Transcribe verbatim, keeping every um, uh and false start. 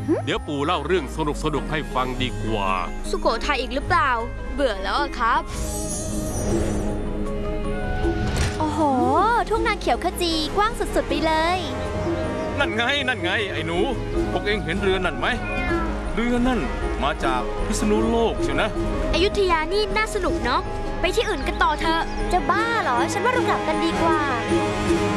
เดี๋ยวปู่เล่าเรื่องสนุกสนุกให้ฟังดีกว่าสุโขทัยอีกหรือเปล่าเบื่อแล้วครับโอ้โหทุ่งนาเขียวขจีกว้างสุดๆไปเลยนั่นไงนั่นไงไอ้หนูพวกเองเห็นเรือนั่นไหมเรือนั่นมาจากพิษณุโลกใช่นะอยุธยานี่น่าสนุกเนาะไปที่อื่นกันต่อเถอะจะบ้าเหรอฉันว่าเรากลับกันดีกว่า